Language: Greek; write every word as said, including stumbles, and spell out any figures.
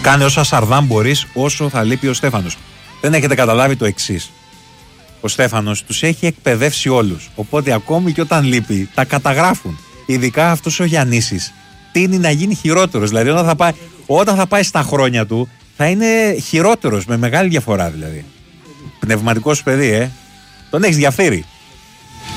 Κάνε όσα σαρδάμ μπορείς όσο θα λείπει ο Στέφανος. Δεν έχετε καταλάβει το εξής. Ο Στέφανος τους έχει εκπαιδεύσει όλους. Οπότε ακόμη και όταν λείπει, τα καταγράφουν. Ειδικά αυτός ο Γιαννίσης τείνει να γίνει χειρότερος. Δηλαδή, όταν θα πάει, όταν θα πάει στα χρόνια του, θα είναι χειρότερος, με μεγάλη διαφορά δηλαδή. Πνευματικός παιδί, ε. Τον έχεις διαφέρει.